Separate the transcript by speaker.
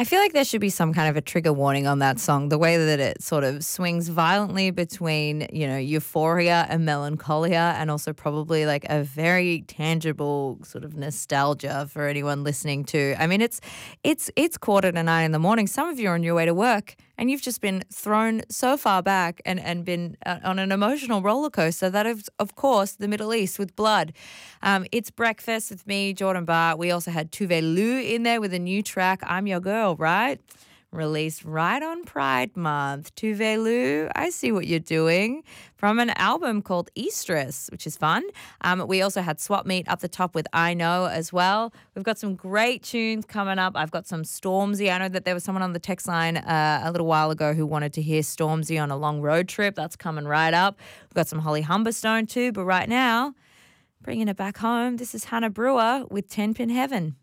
Speaker 1: I feel like there should be some kind of a trigger warning on that song, the way that it sort of swings violently between, euphoria and melancholia, and also probably like a very tangible sort of nostalgia for anyone listening to. I mean, it's 1:45 in the morning. Some of you are on your way to work and you've just been thrown so far back and been on an emotional roller coaster that is, of course, the Middle East with blood. It's breakfast with me, Jordan Bart. We also had Tuve Lu in there with a new track, I'm Your Girl, right? Released right on Pride Month. Tuve Lu, I see what you're doing, from an album called Estrus, which is fun. We also had Swap Meet up the top with I Know as well. We've got some great tunes coming up. I've got some Stormzy. I know that there was someone on the text line a little while ago who wanted to hear Stormzy on a long road trip. That's coming right up. We've got some Holly Humberstone too, but right now, bringing it back home, this is Hannah Brewer with 10 Pin Heaven.